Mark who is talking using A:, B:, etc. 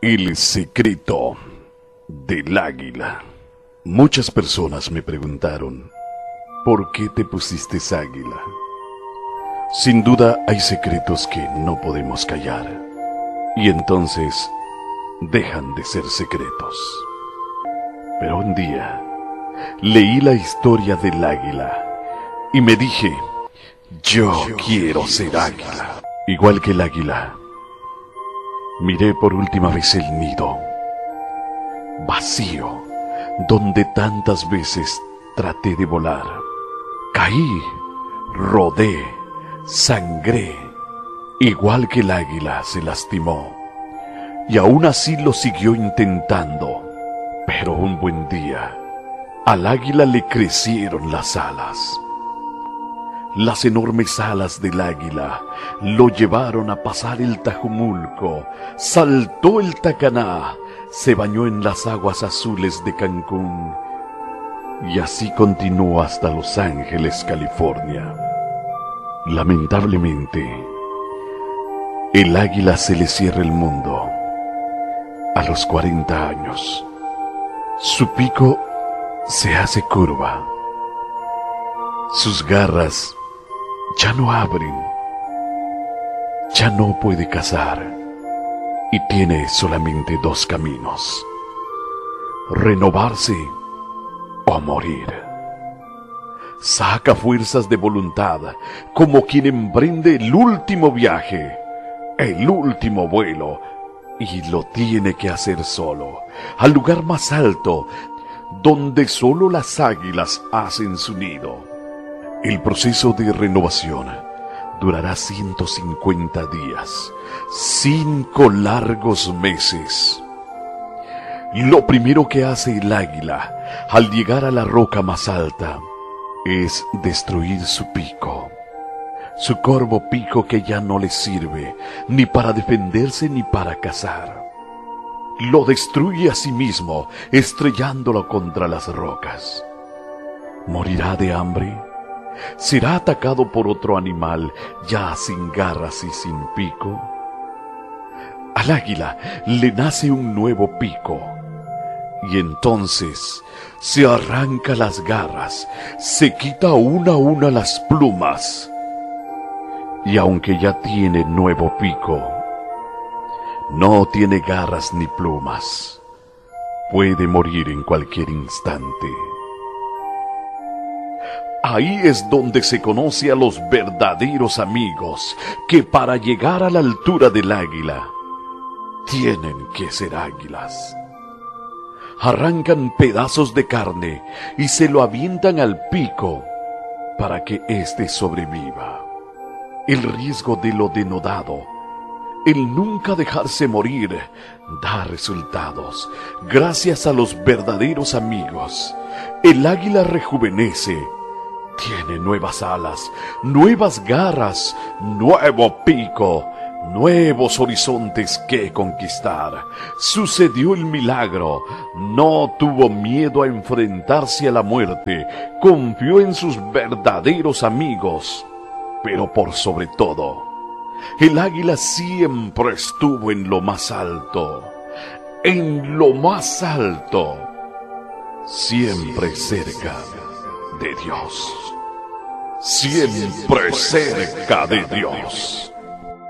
A: El secreto del águila. Muchas personas me preguntaron, ¿por qué te pusiste águila? Sin duda hay secretos que no podemos callar, y entonces dejan de ser secretos. Pero un día leí la historia del águila y me dije, yo quiero ser águila. Igual que el águila, miré por última vez el nido, vacío, donde tantas veces traté de volar. Caí, rodé, sangré, igual que el águila se lastimó, y aún así lo siguió intentando. Pero un buen día, al águila le crecieron las alas. Las enormes alas del águila lo llevaron a pasar el Tajumulco, saltó el Tacaná, se bañó en las aguas azules de Cancún y así continuó hasta Los Ángeles, California. Lamentablemente, el águila se le cierra el mundo a los 40 años. Su pico se hace curva, sus garras ya no abren, ya no puede cazar y tiene solamente dos caminos: renovarse o morir. Saca fuerzas de voluntad como quien emprende el último viaje, el último vuelo, y lo tiene que hacer solo, al lugar más alto, donde solo las águilas hacen su nido. El proceso de renovación durará 150 días, 5 largos meses. Lo primero que hace el águila al llegar a la roca más alta es destruir su pico, su corvo pico que ya no le sirve ni para defenderse ni para cazar. Lo destruye a sí mismo, estrellándolo contra las rocas. ¿Morirá de hambre? ¿Será atacado por otro animal ya sin garras y sin pico? Al águila le nace un nuevo pico y entonces se arranca las garras, se quita una a una las plumas y aunque ya tiene nuevo pico, no tiene garras ni plumas. Puede morir en cualquier instante. Ahí es donde se conoce a los verdaderos amigos, que para llegar a la altura del águila, tienen que ser águilas. Arrancan pedazos de carne y se lo avientan al pico para que éste sobreviva. El riesgo de lo denodado, el nunca dejarse morir, da resultados. Gracias a los verdaderos amigos, el águila rejuvenece. Tiene nuevas alas, nuevas garras, nuevo pico, nuevos horizontes que conquistar. Sucedió el milagro. No tuvo miedo a enfrentarse a la muerte. Confió en sus verdaderos amigos. Pero por sobre todo, el águila siempre estuvo en lo más alto. En lo más alto. Siempre cerca de Dios. Siempre cerca de Dios.